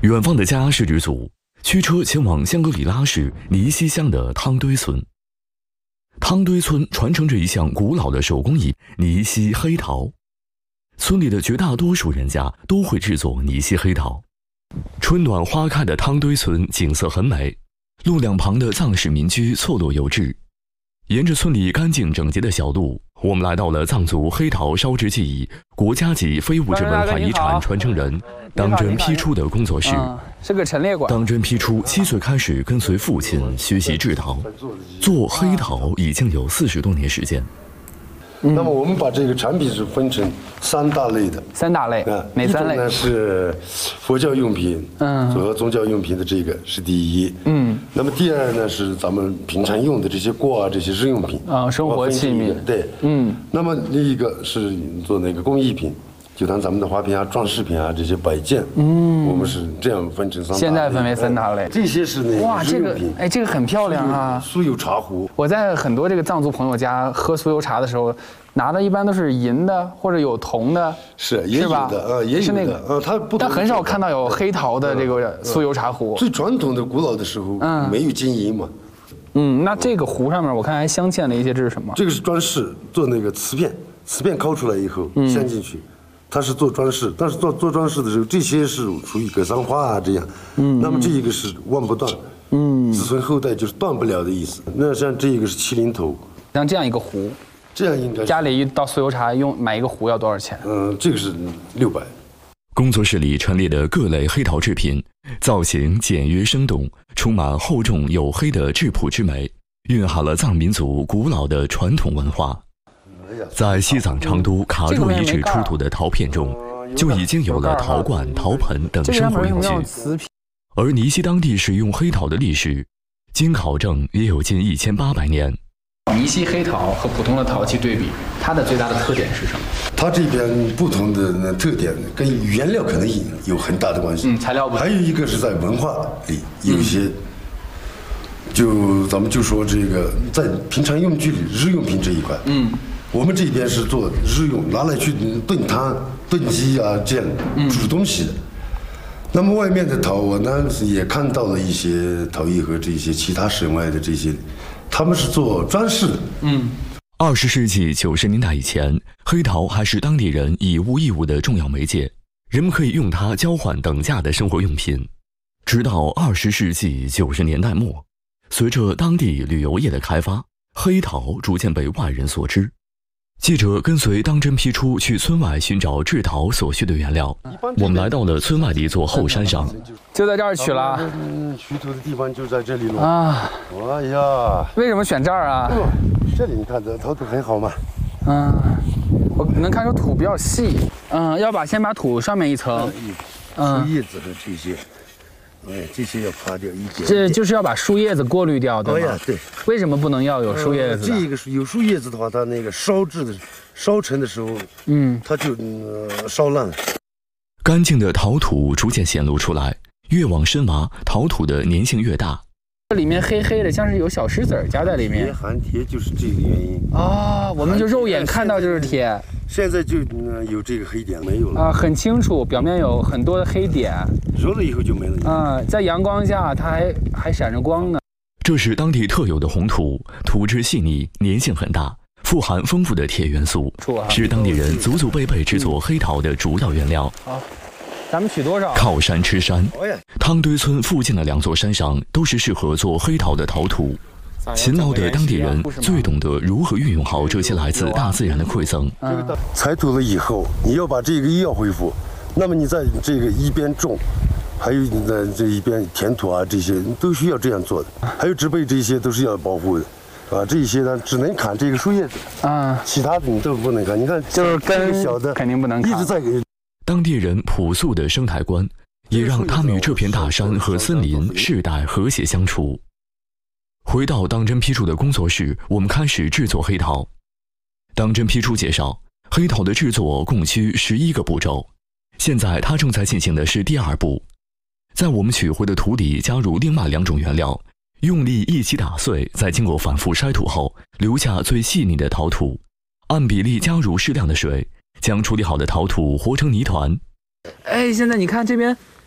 远方的家摄制组驱车前往香格里拉市尼西乡的汤堆村。汤堆村传承着一项古老的手工艺——尼西黑陶。村里的绝大多数人家都会制作尼西黑陶。春暖花开的汤堆村景色很美，路两旁的藏式民居错落有致。沿着村里干净整洁的小路，我们来到了藏族黑陶烧制技艺国家级非物质文化遗产传承人当真批出的工作室。 是个陈列馆。 当真批出7岁开始跟随父亲学习制陶，做黑陶已经有40多年时间。 那么我们把这个产品是分成3大类的。 3大类，哪3类？ 一种呢是佛教用品，和宗教用品的这个是第一。那么第二呢是咱们平常用的这些锅啊，这些日用品啊，生活器皿。 对，那么另一个是做那个工艺品，就当咱们的花瓶啊、装饰品啊这些摆件。我们是这样分成3大类。 现在分为3大类。 这些是那个哇，这个这个很漂亮啊！ 酥油茶壶。 我在很多这个藏族朋友家喝酥油茶的时候，拿的一般都是银的或者有铜的， 也有的也有的它不， 但很少看到有黑陶的这个酥油茶壶。 最传统的古老的时候，没有金银嘛。 那这个壶上面我看还镶嵌了一些，这是什么？ 这个是装饰，做那个瓷片抠出来以后镶进去，它是做装饰。但是做装饰的时候，这些是属于格桑花啊这样。那么这一个是万不断，子孙后代就是断不了的意思。那像这一个是麒麟头， 像这样一个壶。 这样应该家里一倒酥油茶买一个壶要多少钱？ 这个是600。 工作室里陈列的各类黑陶制品，造型简约生动，充满厚重黝黑的质朴之美，蕴含了藏民族古老的传统文化。在西藏昌都卡若遗址出土的陶片中，就已经有了陶罐、陶盆等生活用具。而尼西当地使用黑陶的历史，经考证也有近1800年。 尼西黑陶和普通的陶器对比，它的最大的特点是什么？ 它这边不同的特点跟原料可能有很大的关系。 材料不同。 还有一个是在文化里有一些，咱们就说这个在平常用具里日用品这一块，我们这边是做日用，拿来去炖汤、炖鸡啊这样煮东西的。那么外面的陶，我呢也看到了一些陶艺和这些其他省外的这些。他们是做装饰的。 20世纪90年代以前，黑陶还是当地人以物易物的重要媒介，人们可以用它交换等价的生活用品。直到20世纪90年代末，随着当地旅游业的开发，黑陶逐渐被外人所知。记者跟随当真批出去村外寻找制陶所需的原料，我们来到了村外的一座后山上， 就在这儿取了。 取土的地方就在这里了啊！哎呀， 为什么选这儿啊？ 这里你看这陶土很好嘛。 我能看出土比较细。要先把土上面一层， 树叶子的这些，这些要擦掉一点。 这就是要把树叶子过滤掉，对吗？ 对。 为什么不能要有树叶子？ 这个是有树叶子的话，它那个烧成的时候，它就烧烂了。 干净的陶土逐渐显露出来，越往深挖，陶土的粘性越大。 这里面黑黑的，像是有小石子儿夹在里面。 含铁就是这个原因我们就肉眼看到就是铁。 现在就有这个黑点没有了很清楚，表面有很多的黑点。 揉了以后就没了在阳光下它还闪着光呢。 这是当地特有的红土，土质细腻，粘性很大，富含丰富的铁元素，是当地人祖祖辈辈制作黑陶的主要原料。 好，咱们取多少？ 靠山吃山，汤堆村附近的2座山上都是适合做黑陶的陶土。勤劳的当地人最懂得如何运用好这些来自大自然的馈赠。 采土了以后，你要把这个要恢复，那么你在这个一边种，还有你在这一边填土啊，这些都需要这样做的。还有植被这些都是要保护的。这些呢只能砍这个树叶子其他的你都不能砍。你看， 就是根小的肯定不能砍。 一直在给。 当地人朴素的生态观，也让他们与这片大山和森林世代和谐相处。回到当真批出的工作室，我们开始制作黑陶。当真批出介绍，黑陶的制作共需11个步骤，现在他正在进行的是第2步，在我们取回的土里加入另外2种原料，用力一起打碎，再经过反复筛土后，留下最细腻的陶土，按比例加入适量的水，将处理好的陶土和成泥团。 现在你看这边